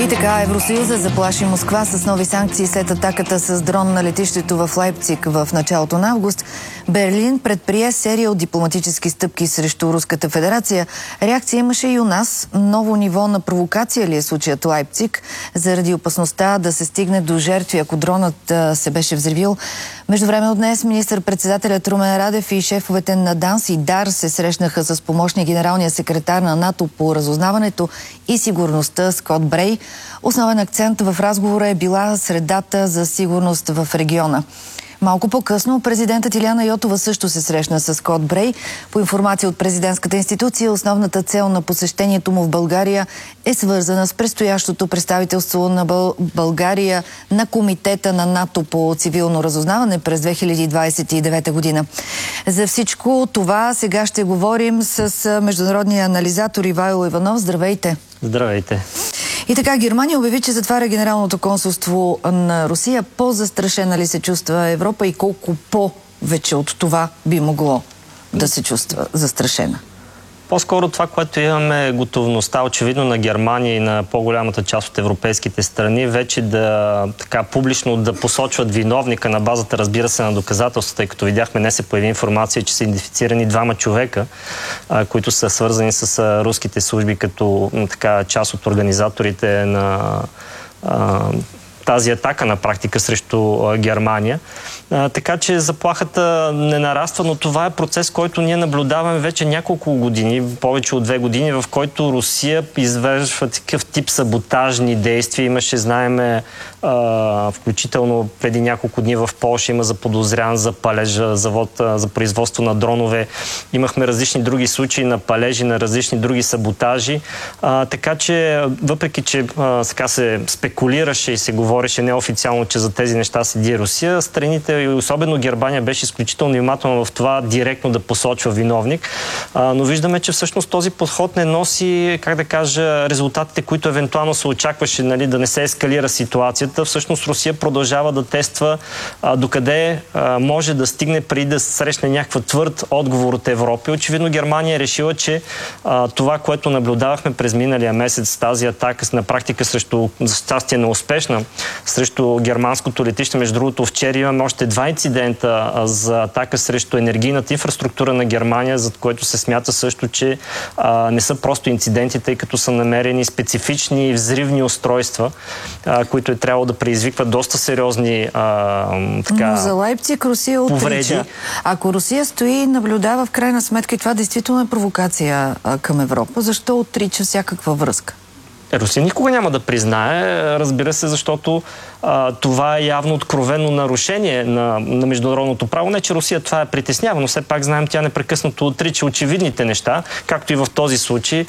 така, Евросъюза заплаши Москва с нови санкции след атаката с дрон на летището в Лайпциг в началото на август. Берлин предприе серия от дипломатически стъпки срещу Руската федерация. Реакция имаше и у нас. Ново ниво на провокация ли е случаят Лайпциг, заради опасността да се стигне до жертви, ако дронът се беше взривил. Междувременно днес министър-председателят Румен Радев и шефовете на ДАНС и ДАР се срещнаха с помощник генералния секретар на НАТО по разузнаването и сигурността Скот Брей. Основен акцент в разговора е била средата за сигурност в региона. Малко по-късно президентът Илияна Йотова също се срещна с Скот Брей. По информация от президентската институция, основната цел на посещението му в България е свързана с предстоящото представителство на България на Комитета на НАТО по цивилно разузнаване през 2029 година. За всичко това сега ще говорим с международния анализатор Ивайло Иванов. Здравейте! Здравейте! И така, Германия обяви, че затваря Генералното консулство на Русия. По-застрашена ли се чувства Европа и колко повече от това би могло да се чувства застрашена? По-скоро това, което имаме готовността, очевидно на Германия и на по-голямата част от европейските страни, вече да така публично да посочват виновника на базата, разбира се, на доказателствата, тъй като видяхме, днес се появи информация, че са идентифицирани двама човека, които са свързани с руските служби като така част от организаторите на тази атака на практика срещу Германия. Така че заплахата не нараства, но това е процес, който ние наблюдаваме вече няколко години, повече от 2 години, в който Русия извършва такъв тип саботажни действия. Имаше, знаеме, включително преди няколко дни в Полша има заподозрян за палежа, завод за производство на дронове. Имахме различни други случаи на палежи, на различни други саботажи. Така че, въпреки че сега се спекулираше и се говореше неофициално, че за тези неща седи Русия, страните и особено Германия беше изключително внимателна в това директно да посочва виновник. Но виждаме, че всъщност този подход не носи, как да кажа, резултатите, които евентуално се очакваше, нали, да не се ескалира ситуацията. Всъщност Русия продължава да тества докъде може да стигне преди да срещне някаква твърд отговор от Европа. Очевидно Германия е решила, че това, което наблюдавахме през миналия месец, тази атака на практика срещу, за щастие неуспешна, срещу германското летище. Между другото, вчера имаме още 2 инцидента за атака срещу енергийната инфраструктура на Германия, за което се смята също, че не са просто инциденти, тъй като са намерени специфични взривни устройства, които е трябвало да предизвикват доста сериозни Но за Лайпциг Русия отрича. Повреди. Ако Русия стои и наблюдава в крайна сметка, и това действително е провокация към Европа, защо отрича всякаква връзка? Русия никога няма да признае, разбира се, защото това е явно откровено нарушение на международното право. Не, че Русия това е притеснява, но все пак знаем, тя непрекъснато отрича очевидните неща, както и в този случай.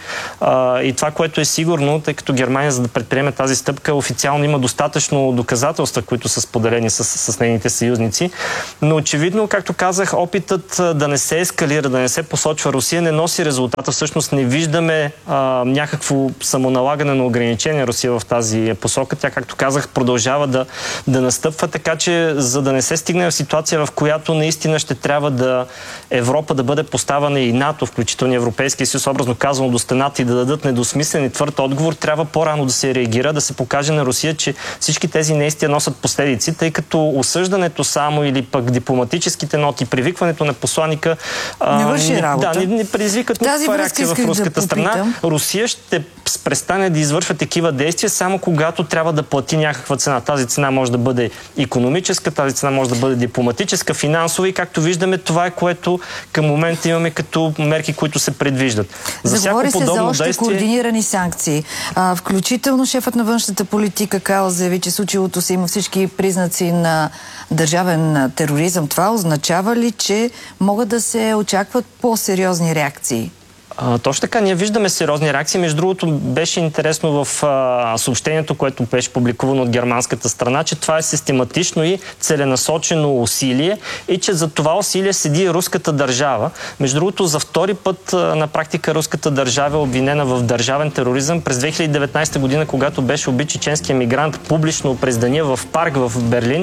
И това, което е сигурно, тъй като Германия, за да предприеме тази стъпка, официално има достатъчно доказателства, които са споделени с нейните съюзници. Но очевидно, както казах, опитът да не се ескалира, да не се посочва Русия, не носи резултата. Всъщност не виждаме някакво самоналагане на ограничение Русия в тази посока. Тя, както казах, продължава да настъпва, така че за да не се стигне в ситуация, в която наистина ще трябва Европа да бъде поставена и НАТО, включително Европейския съюз, образно казано до стената и да дадат недосмислен и твърд отговор, трябва по-рано да се реагира, да се покаже на Русия, че всички тези действия носят последици, тъй като осъждането само или пък дипломатическите ноти, привикването на посланика не върши работа. Не предизвикат никаква реакция в руската страна. Русия ще престане да извършва такива действия само когато трябва да плати някаква цена. Тази цена може да бъде икономическа, тази цена може да бъде дипломатическа, финансова и както виждаме, това е което към момента имаме като мерки, които се предвиждат. Заговори се за още координирани санкции. Включително шефът на външната политика Калас заяви, че случилото се има всички признаци на държавен тероризъм. Това означава ли, че могат да се очакват по-сериозни реакции? Точно така, ние виждаме сериозни реакции. Между другото, беше интересно в съобщението, което беше публикувано от германската страна, че това е систематично и целенасочено усилие и че за това усилие седи руската държава. Между другото, за втори път на практика руската държава е обвинена в държавен тероризъм през 2019 година, когато беше убит чеченски емигрант публично през деня в парк в Берлин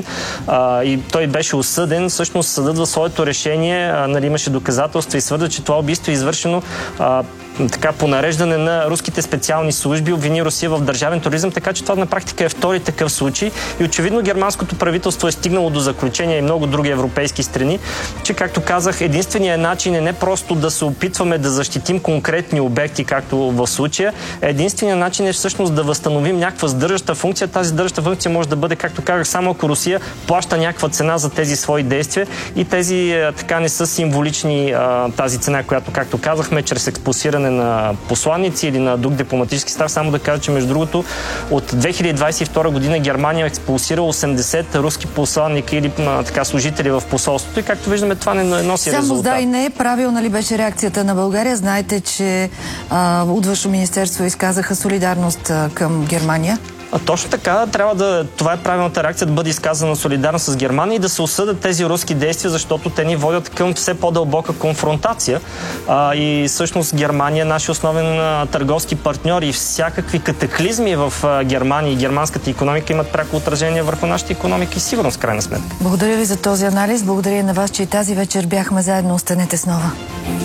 и той беше осъден. Всъщност съдът в своето решение имаше доказателства и свърда, че това убийство е извършено така по нареждане на руските специални служби обвини Русия в държавен тероризъм, така че това на практика е втори такъв случай. И очевидно германското правителство е стигнало до заключение и много други европейски страни, че, както казах, единственият начин е не просто да се опитваме да защитим конкретни обекти, както в случая. Единственият начин е всъщност да възстановим някаква сдържаща функция. Тази сдържаща функция може да бъде, както казах, само ако Русия плаща някаква цена за тези свои действия и тези така не са символични, тази цена, която, както казахме, чрез експулсиране на посланици или на друг дипломатически състав. Само да кажа, че между другото от 2022 година Германия е експулсира 80 руски посланника или така служители в посолството и както виждаме това не носи резултат. Само да и не, правилна ли беше реакцията на България? Знаете, че от Външно министерство изказаха солидарност към Германия. Точно така, това е правилната реакция, да бъде изказана солидарност с Германия и да се осъдят тези руски действия, защото те ни водят към все по-дълбока конфронтация. И всъщност Германия е наш основен търговски партньор и всякакви катаклизми в Германия и германската икономика имат пряко отражение върху нашата икономика и сигурност, в крайна сметка. Благодаря ви за този анализ. Благодаря и на вас, че и тази вечер бяхме заедно. Останете с Нова.